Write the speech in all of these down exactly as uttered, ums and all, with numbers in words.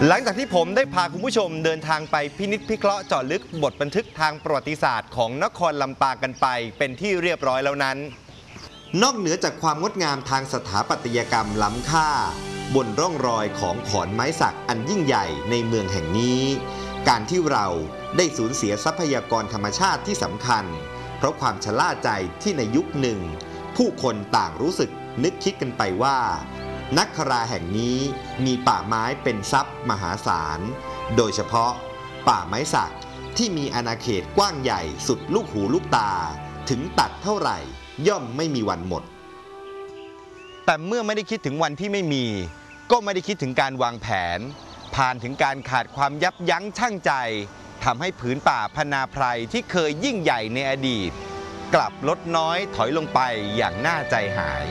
หลังจากที่ผมได้พาคุณผู้ชมเดินทางไปพินิจพิเคราะห์เจาะลึกบทบันทึกทางประวัติศาสตร์ของนครลำปางกันไปเป็นที่เรียบร้อยแล้วนั้นนอกเหนือจากความงดงามทางสถาปัตยกรรมล้ำค่าบนร่องรอยของขอนไม้สักอันยิ่งใหญ่ในเมืองแห่งนี้การที่เราได้สูญเสียทรัพยากรธรรมชาติที่สำคัญเพราะความชะล่าใจที่ในยุคหนึ่งผู้คนต่างรู้สึกนึกคิดกันไปว่านักคราแห่งนี้มีป่าไม้เป็นทรัพย์มหาศาลโดยเฉพาะป่าไม้สักที่มีอาณาเขตกว้างใหญ่สุดลูกหูลูกตาถึงตัดเท่าไหร่ย่อมไม่มีวันหมดแต่เมื่อไม่ได้คิดถึงวันที่ไม่มีก็ไม่ได้คิดถึงการวางแผนผ่านถึงการขาดความยับยั้งชั่งใจทำให้ผืนป่าพนาไพรที่เคยยิ่งใหญ่ในอดีตกลับลดน้อยถอยลงไปอย่างน่าใจหาย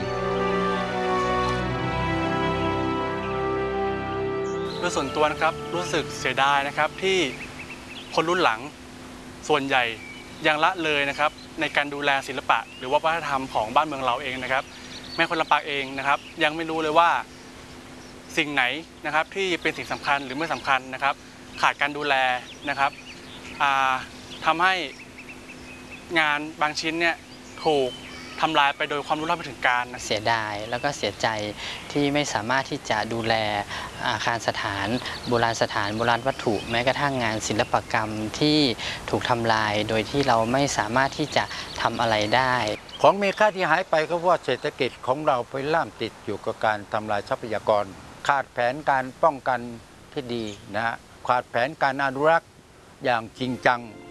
โดยส่วนตัวนะครับรู้สึกเสียดายนะครับที่คนรุ่นหลังส่วนใหญ่ยังละเลยนะครับในการดูแลศิลปะหรือว่าวัฒนธรรมของบ้านเมืองเราเองนะครับแม้คนลำปางเองนะครับยังไม่รู้เลยว่าสิ่งไหนนะครับที่เป็นสิ่งสำคัญหรือไม่สำคัญนะครับขาดการดูแลนะครับทำให้งานบางชิ้นเนี่ยถูกทำลายไปโดยความรู้เท่าไม่ถึงการเสียดายแล้วก็เสียใจที่ไม่สามารถที่จะดูแลอาคารสถานโบราณสถานโบราณวัตถุแม้กระทั่งงานศิลปกรรมที่ถูกทำลายโดยที่เราไม่สามารถที่จะทำอะไรได้ของมีค่าที่หายไปก็เพราะเศรษฐกิจของเราไปล่ามติดอยู่กับการทำลายทรัพยากรขาดแผนการป้องกันที่ดีนะขาดแผนการอนุรักษ์อย่างจริงจัง